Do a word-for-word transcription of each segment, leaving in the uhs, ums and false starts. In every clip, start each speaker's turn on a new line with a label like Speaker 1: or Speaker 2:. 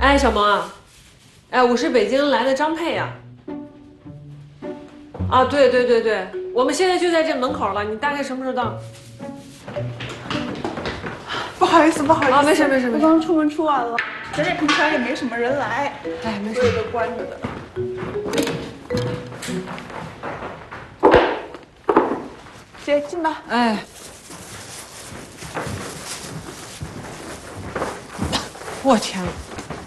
Speaker 1: 哎，小萌啊，哎，我是北京来的张佩呀。啊，对对对对，我们现在就在这门口了，你大概什么时候到？
Speaker 2: 不好意思，不好意思，
Speaker 1: 啊，没事没事没事。
Speaker 2: 我刚出门出晚了，而且平常也没什么人来，
Speaker 1: 哎，没事，
Speaker 2: 所以都关着的。姐，进吧。
Speaker 1: 哎，我天哪！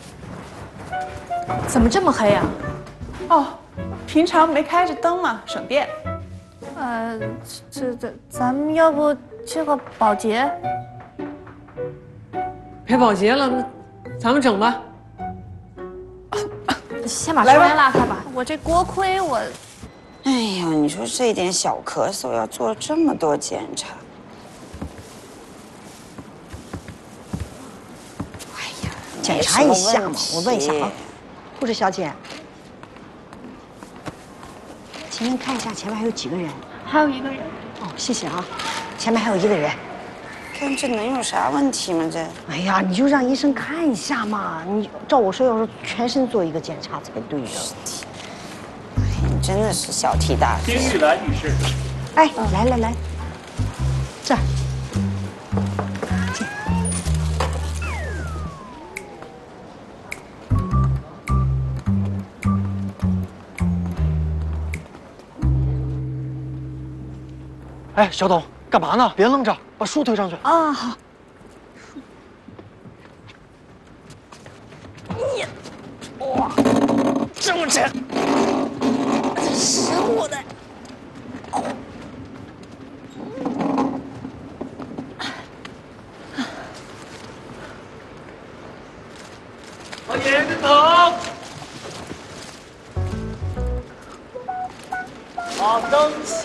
Speaker 3: 怎么这么黑啊？
Speaker 2: 哦，平常没开着灯嘛，省电。
Speaker 3: 呃，这这，咱们要不接个保洁？
Speaker 1: 陪保洁了，那咱们整吧。
Speaker 3: 先把窗帘拉开吧，我这锅盔我……
Speaker 4: 哎呀，你说这点小咳嗽要做这么多检查，哎呀，
Speaker 5: 检查一下嘛，我问一下啊，护士小姐，请您看一下前面还有几个人？
Speaker 3: 还有一个人。
Speaker 5: 哦，谢谢啊，前面还有一个人。
Speaker 4: 看这能有啥问题吗？这，
Speaker 5: 哎呀，你就让医生看一下嘛。你照我说，要是全身做一个检查才对的。
Speaker 4: 哎，你真的是小题大做。
Speaker 6: 丁玉兰女士，
Speaker 5: 哎，来来来，这儿，进。
Speaker 6: 哎，小董，干嘛呢？别愣着，把书推上去。
Speaker 5: 啊，好。
Speaker 6: 哇，这么沉，
Speaker 5: 这实物的。
Speaker 6: 往眼睛疼。好，灯起。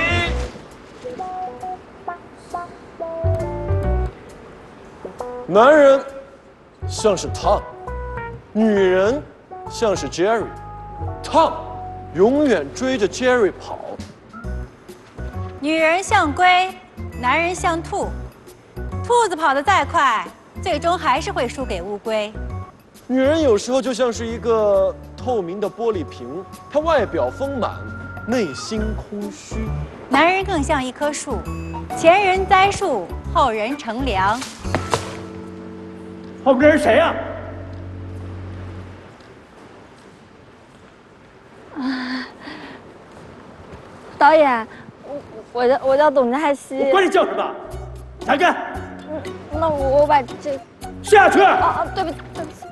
Speaker 7: 男人像是 Tom， 女人像是 Jerry。Tom 永远追着 Jerry 跑。
Speaker 8: 女人像龟，男人像兔。兔子跑得再快，最终还是会输给乌龟。
Speaker 7: 女人有时候就像是一个透明的玻璃瓶，她外表丰满，内心空虚。
Speaker 8: 男人更像一棵树，前人栽树，后人乘凉。
Speaker 6: 后边人谁呀？
Speaker 3: 啊，导演，我我叫我叫董佳熙。
Speaker 6: 我管你叫什么？下去。
Speaker 3: 嗯，那我我把这
Speaker 6: 下去。
Speaker 3: 啊啊，对不起对不起。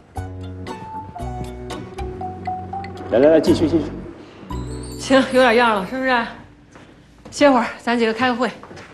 Speaker 6: 来来来，继续继续。
Speaker 1: 行，有点样了，是不是？歇会儿，咱几个开个会。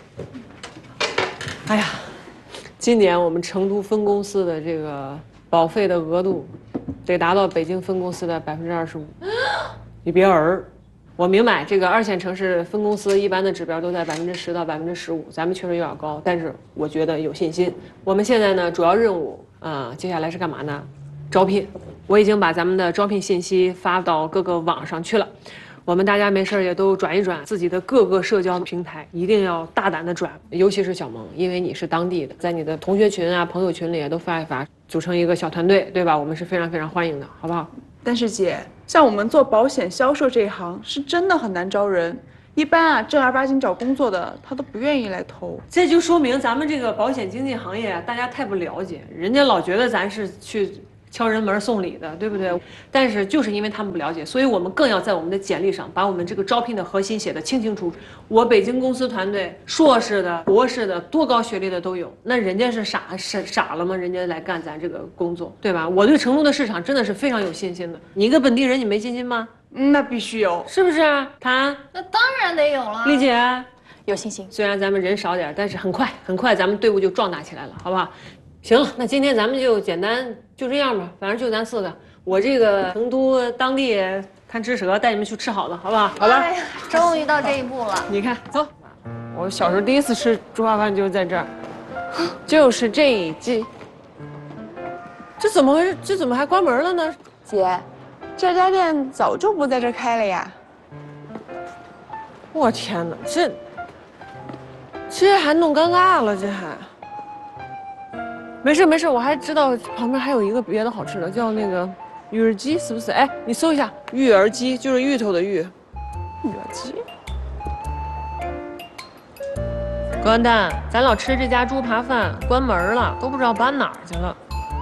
Speaker 1: 哎呀，今年我们成都分公司的这个保费的额度，得达到北京分公司的百分之二十五。你别儿，我明白这个二线城市分公司一般的指标都在百分之十到百分之十五，咱们确实有点高，但是我觉得有信心。我们现在呢，主要任务啊、呃，接下来是干嘛呢？招聘。我已经把咱们的招聘信息发到各个网上去了。我们大家没事也都转一转自己的各个社交平台，一定要大胆的转，尤其是小萌，因为你是当地的，在你的同学群啊、朋友群里都发一发，组成一个小团队，对吧？我们是非常非常欢迎的，好不好？
Speaker 2: 但是姐，像我们做保险销售这一行，是真的很难招人。一般啊，正儿八经找工作的，他都不愿意来投。
Speaker 1: 这就说明咱们这个保险经纪行业啊，大家太不了解，人家老觉得咱是去敲人门送礼的，对不对？但是就是因为他们不了解，所以我们更要在我们的简历上把我们这个招聘的核心写得清清楚楚。我北京公司团队，硕士的、博士的、多高学历的都有。那人家是傻傻傻了吗？人家来干咱这个工作，对吧？我对成都的市场真的是非常有信心的。你一个本地人，你没信心吗？
Speaker 2: 嗯，那必须有，
Speaker 1: 是不是？谭，
Speaker 3: 那当然得有了。
Speaker 1: 丽姐，
Speaker 3: 有信心。
Speaker 1: 虽然咱们人少点，但是很快很快咱们队伍就壮大起来了，好不好？行了，那今天咱们就简单就这样吧，反正就咱四个。我这个成都当地贪吃蛇，带你们去吃好的，好不好？好吧。
Speaker 3: 哎呀，终于到这一步了。
Speaker 1: 你看，走。我小时候第一次吃猪扒饭就是在这儿，就是这一季。这怎么回事？这怎么还关门了呢？
Speaker 2: 姐，这家店早就不在这开了呀。
Speaker 1: 我天哪，这这还弄尴尬了，这还。 没事没事，我还知道旁边还有一个别的好吃的，叫那个芋儿鸡，是不是？哎，你搜一下芋儿鸡，就是芋头的芋。芋儿鸡。关蛋，咱老吃这家猪扒饭关门了，都不知道搬哪儿去了。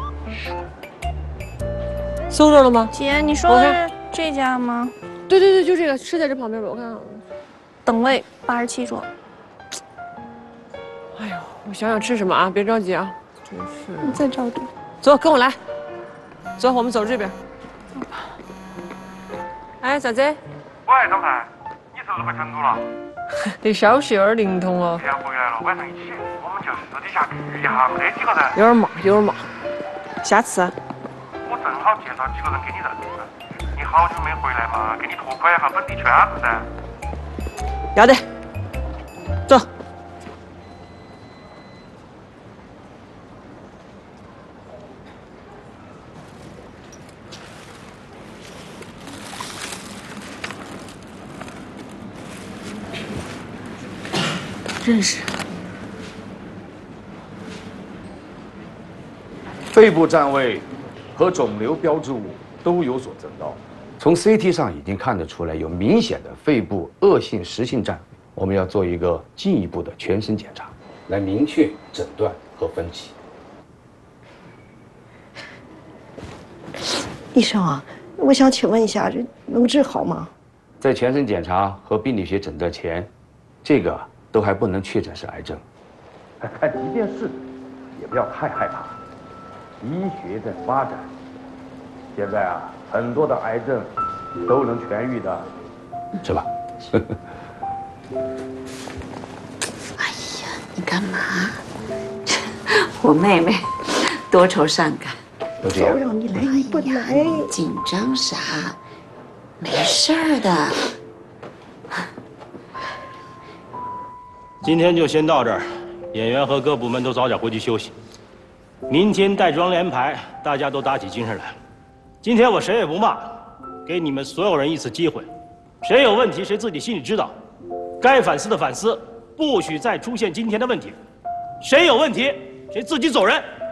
Speaker 1: 搜着了吗？
Speaker 3: 姐，你说的是这家吗？
Speaker 1: 对对对，就这个，是在这旁边吧？我看看。
Speaker 3: 等位八十七桌。
Speaker 1: 哎呦，我想想吃什么啊？别着急啊。真是。
Speaker 3: 你再找点。
Speaker 1: 走，跟我来。走，我们走这边。哎，小贼。
Speaker 9: 喂，张太，你是不是回成都了？
Speaker 1: 这消息有点灵通哦。
Speaker 9: 天回来了，晚上一起，我们就私底下聚一下，没得几个人。
Speaker 1: 有点忙，有点忙。下次啊。
Speaker 9: 我正好见到几个人给你认识。你好久没回来嘛，给你拓宽一下本地圈子噻。
Speaker 1: 要得。走。认识。
Speaker 10: 肺部占位和肿瘤标志物都有所增高，从 C T 上已经看得出来有明显的肺部恶性实性占位。我们要做一个进一步的全身检查，来明确诊断和分期。
Speaker 5: 医生啊，我想请问一下，这能治好吗？
Speaker 10: 在全身检查和病理学诊断前，这个都还不能确诊是癌症。但即便是，也不要太害怕。医学在发展，现在啊，很多的癌症都能痊愈的，是吧？
Speaker 11: 哎呀，你干嘛？我妹妹多愁善感。
Speaker 10: 都这样。
Speaker 5: 早让你来你不来，
Speaker 11: 紧张啥？没事儿的。
Speaker 12: 今天就先到这儿，演员和各部门都早点回去休息。明天带妆联排，大家都打起精神来。今天我谁也不骂，给你们所有人一次机会，谁有问题谁自己心里知道，该反思的反思，不许再出现今天的问题。谁有问题谁自己走人。